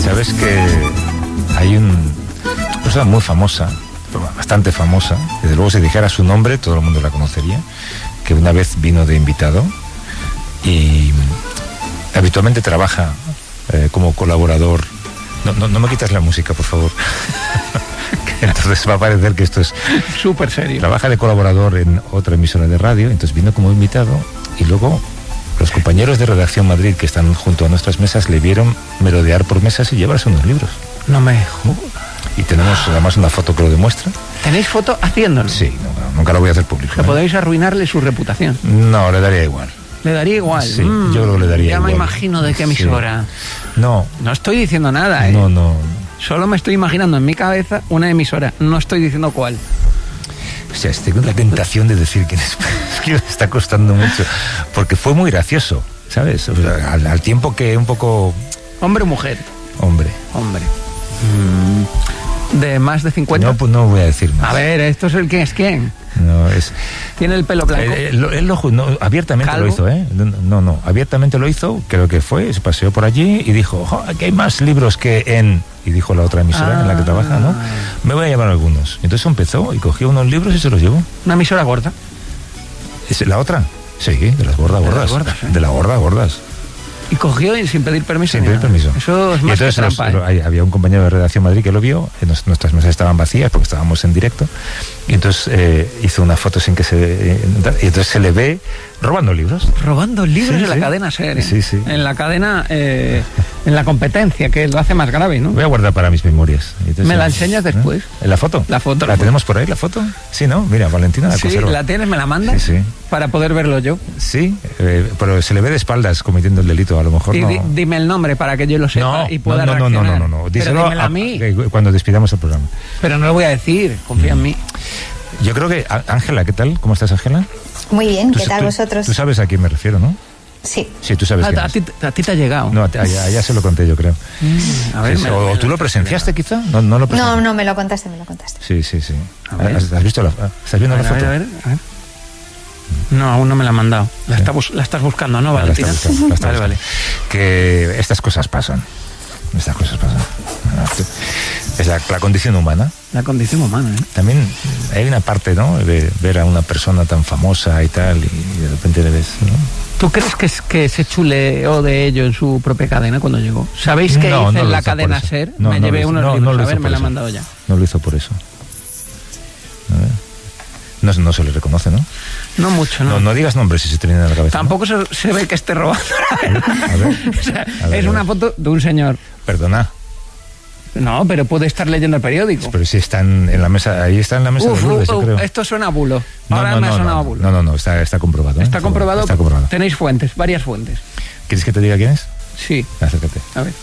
Sabes que hay una persona muy famosa, bastante famosa, desde luego si dijera su nombre todo el mundo la conocería, que una vez vino de invitado y habitualmente trabaja como colaborador. No me quitas la música, por favor. Entonces va a parecer que esto es súper serio. Trabaja de colaborador en otra emisora de radio, entonces vino como invitado y luego los compañeros de Redacción Madrid que están junto a nuestras mesas le vieron merodear por mesas y llevarse unos libros. No me jodas. Y tenemos además una foto que lo demuestra. ¿Tenéis foto haciéndolo? Sí, nunca lo voy a hacer público. Que podéis arruinarle su reputación. No, le daría igual. ¿Le daría igual? Sí, yo creo que le daría ya igual. Ya me imagino de qué emisora. Sí. No estoy diciendo nada, No. Solo me estoy imaginando en mi cabeza una emisora. No estoy diciendo cuál. O sea, tengo la tentación de decir quién es. Es que me está costando mucho. Porque fue muy gracioso, ¿sabes? O sea, al tiempo que un poco... ¿Hombre o mujer? Hombre. ¿De más de 50? No, pues no voy a decir más. A ver, ¿esto es el quién es quién? No, es... Tiene el pelo blanco. Él abiertamente ¿Calvo? lo hizo, ¿eh? No, abiertamente lo hizo, creo que fue, se paseó por allí y dijo, aquí hay más libros que en... Y dijo la otra emisora en la que trabaja, ¿no? Me voy a llevar algunos. Entonces empezó y cogió unos libros y se los llevó. ¿Una emisora gorda? ¿Es la otra? Sí, de las gordas. De las gordas. Y cogió y sin pedir permiso. Sin pedir permiso. Eso es más que trampa, había un compañero de Redacción Madrid que lo vio, nuestras mesas estaban vacías porque estábamos en directo, y entonces hizo una foto sin que y entonces se le ve robando libros. Robando libros en la cadena SER. Sí. En la cadena, en la competencia, que lo hace más grave, ¿no? Voy a guardar para mis memorias. Entonces, ¿me la enseñas después? ¿En la foto? La foto. ¿La tenemos por ahí, la foto? Sí, ¿no? Mira, Valentina la conserva. Sí, ¿la tienes? ¿Me la mandas? Sí. Para poder verlo yo. Sí, pero se le ve de espaldas cometiendo el delito, a lo mejor no. Dime el nombre para que yo lo sepa y pueda reaccionar. No. Díselo a mí. Cuando despidamos el programa. Pero no lo voy a decir, confía en mí. Yo creo que... Ángela, ¿qué tal? ¿Cómo estás, Ángela? Muy bien, ¿qué tal vosotros? Tú sabes a quién me refiero, ¿no? Sí. Sí, tú sabes quién a ti te ha llegado. No, ya se lo conté, yo creo. A ver, ¿O tú lo presenciaste, quizá? No lo presenciaste. No, me lo contaste. Sí. ¿Has visto ¿Estás viendo la foto? A ver. No, aún no me la han mandado. La estás buscando, ¿no, Valentina? Vale. Que estas cosas pasan. Es la condición humana. La condición humana, ¿eh? También hay una parte, ¿no? De ver a una persona tan famosa y tal, y de repente le ves, ¿no? ¿Tú crees que se chuleó de ello en su propia cadena cuando llegó? ¿Sabéis que hice en la cadena SER? Me llevé unos libros, a ver, me la han mandado ya. No lo hizo por eso. A ver. No se le reconoce, ¿no? No mucho, ¿no? No digas nombres si se te viene a la cabeza. Tampoco se ve que esté robando. A ver. Es una foto de un señor. Perdona. No, pero puede estar leyendo el periódico. Pero si están en la mesa, ahí está en la mesa de Lourdes, yo creo. Esto suena a bulo. Ahora me ha sonado a bulo. No, está comprobado. Está comprobado. Tenéis fuentes, varias fuentes. ¿Quieres que te diga quién es? Sí. Acércate. A ver.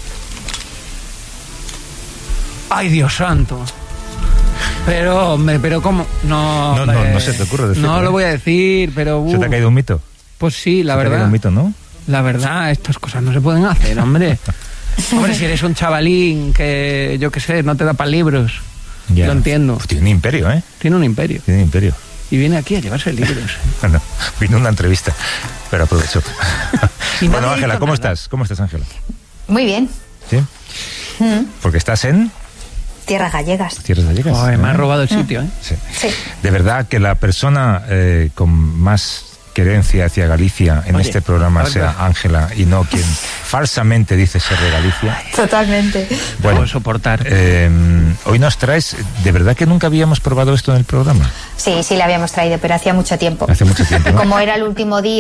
¡Ay, Dios santo! Pero, hombre, ¿cómo? No se te ocurre decirlo. No lo voy a decir, pero... ¿Se te ha caído un mito? Pues sí, la verdad. ¿Se te ha caído un mito, no? La verdad, estas cosas no se pueden hacer, hombre. Hombre, si eres un chavalín que, yo qué sé, no te da para libros, ya. Lo entiendo. Pues tiene un imperio, ¿eh? Tiene un imperio. Y viene aquí a llevarse libros. Bueno, vino una entrevista, pero aprovecho. Bueno, Ángela, ¿cómo estás? ¿Cómo estás, Ángela? Muy bien. ¿Sí? Porque estás en... Tierras Gallegas. Me ha robado el sitio, ¿eh? Sí. De verdad que la persona con más querencia hacia Galicia en este programa sea Ángela y no quien falsamente dice ser de Galicia. Totalmente. Bueno, puedo soportar. Hoy nos traes, ¿de verdad que nunca habíamos probado esto en el programa? Sí, le habíamos traído, pero hacía mucho tiempo. ¿No? Como era el último día